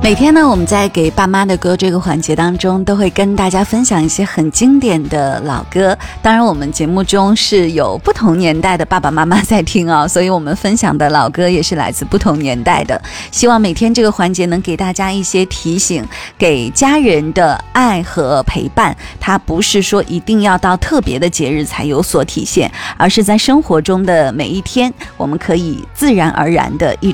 每天呢，我们在给爸妈的歌这个环节当中，都会跟大家分享一些很经典的老歌。当然我们节目中是有不同年代的爸爸妈妈在听啊，所以我们分享的老歌也是来自不同年代的。希望每天这个环节能给大家一些提醒，给家人的爱和陪伴，它不是说一定要到特别的节日才有所体现，而是在生活中的每一天，我们可以自然而然的一